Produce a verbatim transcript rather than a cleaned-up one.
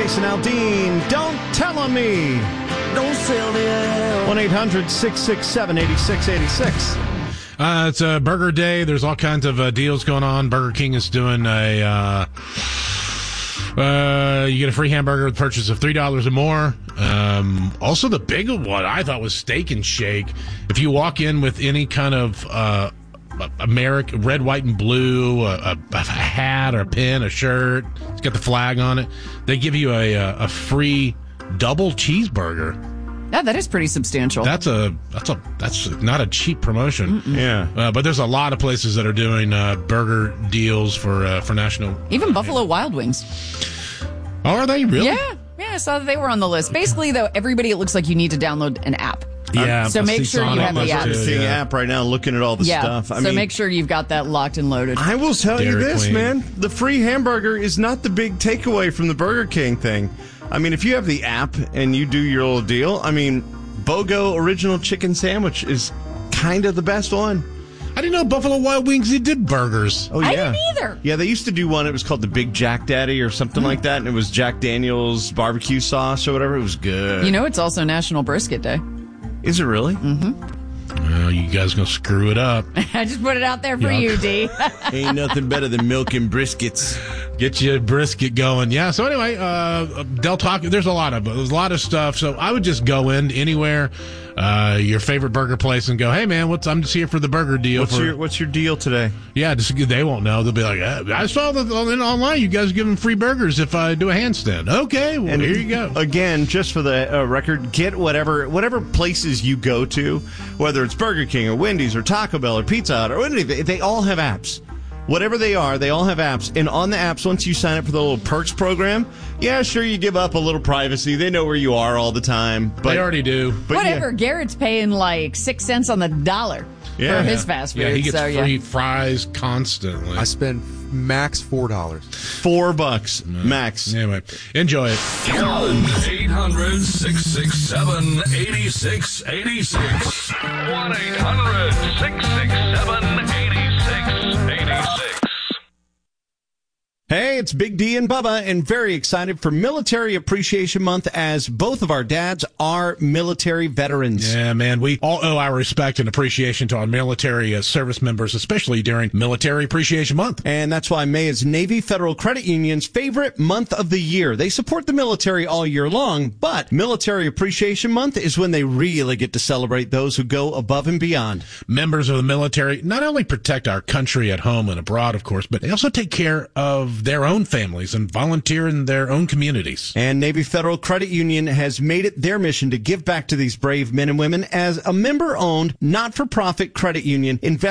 Jason Aldean, Don't Tell On Me. Don't sell the air. one eight hundred six six seven eight six eight six. Uh, it's a burger day. There's all kinds of uh, deals going on. Burger King is doing a, uh, uh, you get a free hamburger with purchase of three dollars or more. Um, also the big one I thought was Steak and Shake. If you walk in with any kind of, uh, American red, white, and blue, a, a, a hat or a pin, a shirt, it's got the flag on it, they give you a, a, a free double cheeseburger. Yeah, that is pretty substantial. That's a that's a that's not a cheap promotion. Mm-mm. Yeah, uh, but there's a lot of places that are doing uh, burger deals for uh, for national. Even Buffalo Wild Wings. Oh, are they really? Yeah, yeah. I saw that they were on the list. Basically, though, everybody, it looks like you need to download an app. Yeah, so make sure you have the app. I'm seeing yeah. app right now, looking at all the yeah. stuff. I so mean, make sure you've got that locked and loaded. I will tell Dairy you this, Queen. man. The free hamburger is not the big takeaway from the Burger King thing. I mean, if you have the app and you do your little deal, I mean, BOGO original chicken sandwich is kind of the best one. I didn't know Buffalo Wild Wings they did burgers. Oh yeah, I didn't either. Yeah, they used to do one. It was called the Big Jack Daddy or something like that, and it was Jack Daniel's barbecue sauce or whatever. It was good. You know, it's also National Brisket Day. Is it really? Mm-hmm. Well, you guys gonna screw it up. I just put it out there for Yeah. you, D. Ain't nothing better than milk and briskets. Get you a brisket going. Yeah, so anyway, uh, Del Taco, there's a lot of there's a lot of stuff. So I would just go in anywhere, uh, your favorite burger place and go, hey, man, what's I'm just here for the burger deal. What's for, your What's your deal today? Yeah, just, they won't know. They'll be like, I saw that on- online you guys are giving free burgers if I do a handstand. Okay, well, And here you go. Again, just for the uh, record, get whatever whatever places you go to, whether it's Burger King or Wendy's or Taco Bell or Pizza Hut or anything, they all have apps. Whatever they are, they all have apps. And on the apps, once you sign up for the little perks program, yeah, sure, you give up a little privacy. They know where you are all the time. But, They already do. but Whatever. yeah. Garrett's paying like six cents on the dollar Yeah. for his fast food. Yeah, he gets so, free yeah. fries constantly. I spend max four dollars. Four bucks max. Anyway, enjoy it. one eight hundred six six seven eight six eight six. one eight hundred six six seven eight six eight six. Hey, it's Big D and Bubba, and very excited for Military Appreciation Month as both of our dads are military veterans. Yeah, man, we all owe our respect and appreciation to our military uh, service members, especially during Military Appreciation Month. And that's why May is Navy Federal Credit Union's favorite month of the year. They support the military all year long, but Military Appreciation Month is when they really get to celebrate those who go above and beyond. Members of the military not only protect our country at home and abroad, of course, but they also take care of their own families and volunteer in their own communities. And Navy Federal Credit Union has made it their mission to give back to these brave men and women as a member-owned, not-for-profit credit union. Invest